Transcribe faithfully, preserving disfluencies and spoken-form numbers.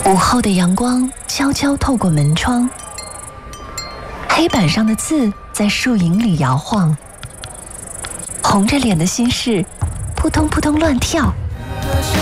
午后的阳光悄悄透过门窗，黑板上的字在树影里摇晃，红着脸的心事扑通扑通乱跳。